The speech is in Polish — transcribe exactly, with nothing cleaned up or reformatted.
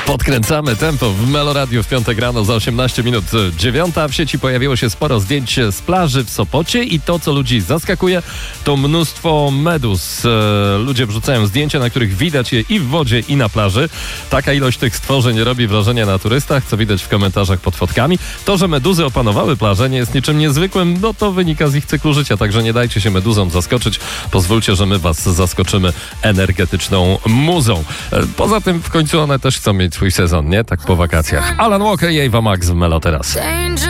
Podkręcamy tempo w Meloradiu w piątek rano za osiemnaście minut dziewiąta. W sieci pojawiło się sporo zdjęć z plaży w Sopocie i to, co ludzi zaskakuje, to mnóstwo meduz. Ludzie wrzucają zdjęcia, na których widać je i w wodzie, i na plaży. Taka ilość tych stworzeń robi wrażenie na turystach, co widać w komentarzach pod fotkami. To, że meduzy opanowały plażę, nie jest niczym niezwykłym, no to wynika z ich cyklu życia, także nie dajcie się meduzom zaskoczyć. Pozwólcie, że my was zaskoczymy energetyczną muzą. Poza tym w końcu one też chcą mieć swój sezon, nie? Tak po wakacjach. Alan Walker i Ava Max w Melo teraz.